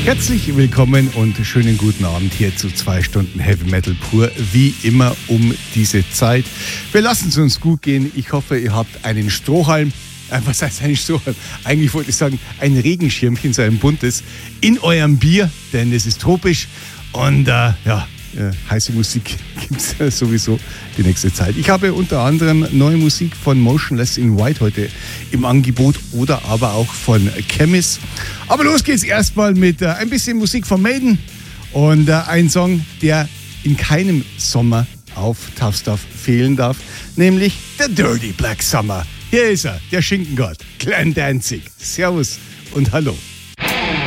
Herzlich willkommen und schönen guten Abend hier zu 2 Stunden Heavy Metal pur, wie immer um diese Zeit. Wir lassen es uns gut gehen. Ich hoffe, ihr habt einen Strohhalm, was heißt ein Strohhalm? Eigentlich wollte ich sagen, ein Regenschirmchen, so ein buntes, in eurem Bier, denn es ist tropisch und heiße Musik gibt es sowieso die nächste Zeit. Ich habe unter anderem neue Musik von Motionless in White heute im Angebot oder aber auch von Chemis. Aber los geht's erstmal mit ein bisschen Musik von Maiden und ein Song, der in keinem Sommer auf Tough Stuff fehlen darf, nämlich The Dirty Black Summer. Hier ist er, der Schinkengott, Glenn Danzig. Servus und hallo.